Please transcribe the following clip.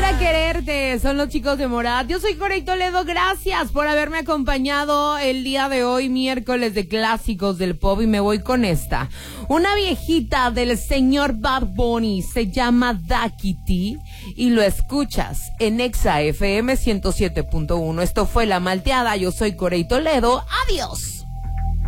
Para quererte, son los chicos de Morat. Yo soy Corey Toledo, gracias por haberme acompañado el día de hoy, miércoles de clásicos del pop, y me voy con esta. Una viejita del señor Bad Bunny, se llama Daquiti, y lo escuchas en Exa FM 107.1. Esto fue La Malteada, yo soy Corey Toledo, adiós.